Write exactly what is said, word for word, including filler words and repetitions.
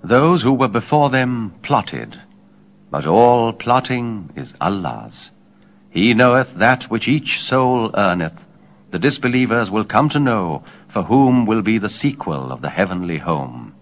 Those who were before them plotted, but all plotting is Allah's. He knoweth that which each soul earneth. The disbelievers will come to know for whom will be the sequel of the heavenly home.